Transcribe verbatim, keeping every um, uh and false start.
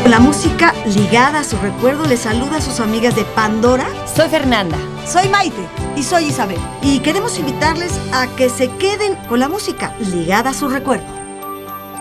La música ligada a su recuerdo les saluda a sus amigas de Pandora. Soy Fernanda. Soy Maite y soy Isabel. Y queremos invitarles a que se queden con la música ligada a su recuerdo.